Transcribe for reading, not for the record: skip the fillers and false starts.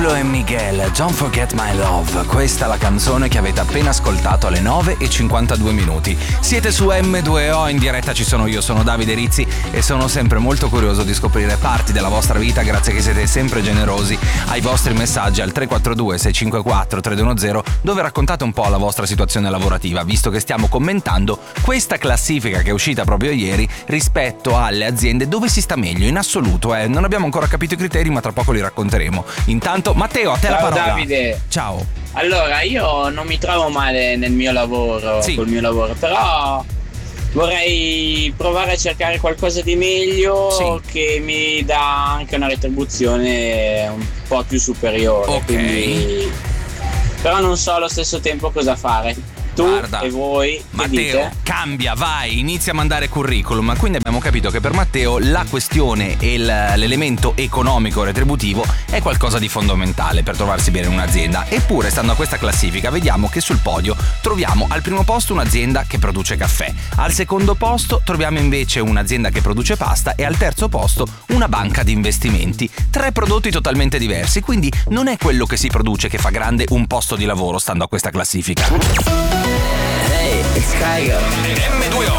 Camilo e Miguel, Don't Forget My Love. Questa è la canzone che avete appena ascoltato alle 9:52. Siete su M2O, in diretta ci sono io, sono Davide Rizzi e sono sempre molto curioso di scoprire parti della vostra vita, grazie che siete sempre generosi ai vostri messaggi al 342 654 3210, dove raccontate un po' la vostra situazione lavorativa, visto che stiamo commentando questa classifica che è uscita proprio ieri rispetto alle aziende dove si sta meglio in assoluto. Non abbiamo ancora capito i criteri, ma tra poco li racconteremo. Intanto Matteo, a te la parola. Ciao Davide. Ciao. Allora, io non mi trovo male nel mio lavoro, col mio lavoro, però vorrei provare a cercare qualcosa di meglio che mi dà anche una retribuzione un po' più superiore. Ok. Quindi... però non so allo stesso tempo cosa fare. Tu e voi, Matteo, dite? cambia, vai, inizia a mandare curriculum. Quindi abbiamo capito che per Matteo la questione e l'elemento economico retributivo è qualcosa di fondamentale per trovarsi bene in un'azienda. Eppure, stando a questa classifica, vediamo che sul podio troviamo al primo posto un'azienda che produce caffè, al secondo posto troviamo invece un'azienda che produce pasta e al terzo posto una banca di investimenti. 3 prodotti totalmente diversi, quindi non è quello che si produce che fa grande un posto di lavoro, stando a questa classifica. Hey, it's Kygo. M2O